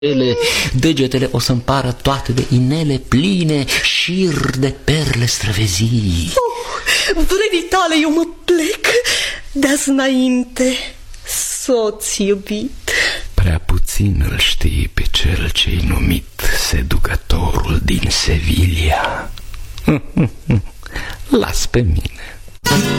Degetele o să-mi pară toate de inele pline, șir de perle străvezii. Vrei tale, eu mă plec de-azi înainte, soț iubit. Prea puțin îl știi pe cel ce-i numit seducătorul din Sevilla. Las pe mine.